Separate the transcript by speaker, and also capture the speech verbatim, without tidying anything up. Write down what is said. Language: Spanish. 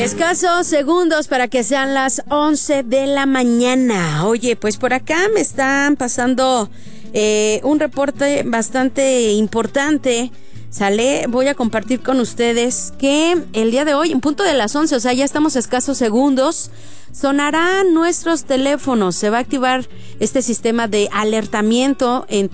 Speaker 1: Escasos segundos para que sean las once de la mañana. Oye, pues por acá me están pasando eh, un reporte bastante importante. Sale, voy a compartir con ustedes que el día de hoy, en punto de las once, o sea, ya estamos a escasos segundos, sonarán nuestros teléfonos. Se va a activar este sistema de alertamiento en